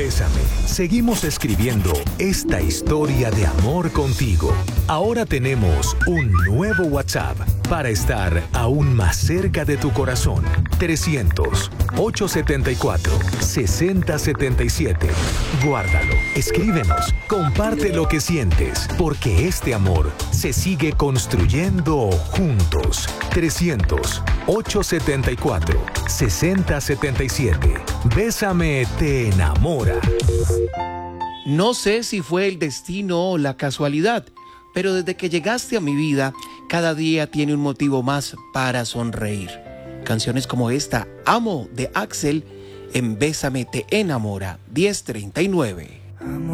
Bésame, seguimos escribiendo esta historia de amor contigo. Ahora tenemos un nuevo WhatsApp para estar aún más cerca de tu corazón. 300-874-6077. Guárdalo, escríbenos, comparte lo que sientes, porque este amor se sigue construyendo juntos. 300-874-6077. Bésame te enamora. No sé si fue el destino o la casualidad, pero desde que llegaste a mi vida, cada día tiene un motivo más para sonreír. Canciones como esta, Amo, de Axel, en Bésame te enamora, 10:39.